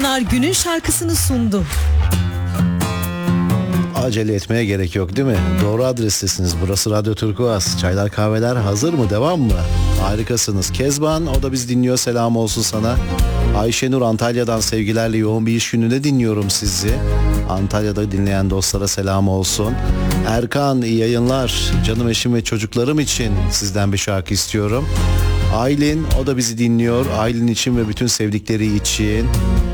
Pınar günün şarkısını sundu. Acele etmeye gerek yok değil mi? Doğru adrestesiniz. Burası Radyo Turkuaz. Çaylar kahveler hazır mı? Devam mı? Harikasınız. Kezban, o da biz dinliyor. Selam olsun sana. Ayşenur Antalya'dan sevgilerle, yoğun bir iş gününde dinliyorum sizi. Antalya'da dinleyen dostlara selam olsun. Erkan, iyi yayınlar. Canım eşim ve çocuklarım için sizden bir şarkı istiyorum. Aylin, o da bizi dinliyor. Aylin için ve bütün sevdikleri için.